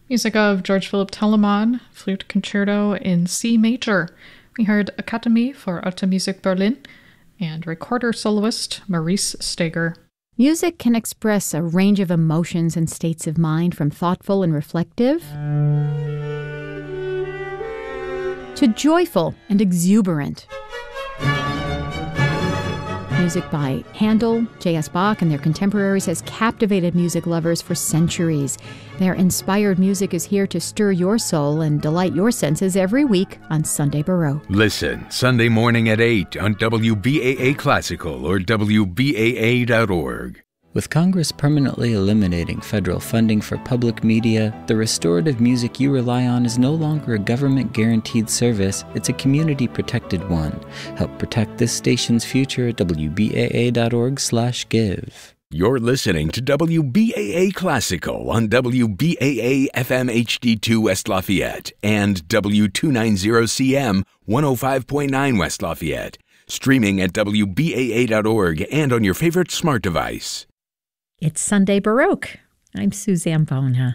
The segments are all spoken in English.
Music of George Philipp Telemann, Flute Concerto in C major. We heard Academy for Alte Musik Berlin and recorder soloist Maurice Steger. Music can express a range of emotions and states of mind, from thoughtful and reflective to joyful and exuberant. Music by Handel, J.S. Bach, and their contemporaries has captivated music lovers for centuries. Their inspired music is here to stir your soul and delight your senses every week on Sunday Baroque. Listen Sunday morning at 8 on WBAA Classical or WBAA.org. With Congress permanently eliminating federal funding for public media, the restorative music you rely on is no longer a government-guaranteed service, it's a community-protected one. Help protect this station's future at WBAA.org/give. You're listening to WBAA Classical on WBAA FM HD2 West Lafayette and W290CM 105.9 West Lafayette. Streaming at WBAA.org and on your favorite smart device. It's Sunday Baroque. I'm Suzanne Bona.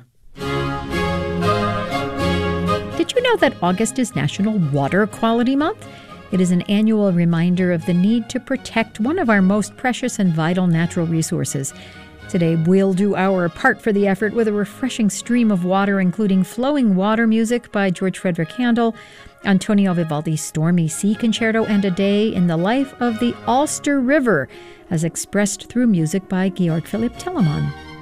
Did you know that August is National Water Quality Month? It is an annual reminder of the need to protect one of our most precious and vital natural resources. Today, we'll do our part for the effort with a refreshing stream of water, including flowing water music by George Frederick Handel, Antonio Vivaldi's Stormy Sea Concerto, and a day in the life of the Ulster River, as expressed through music by Georg Philipp Telemann.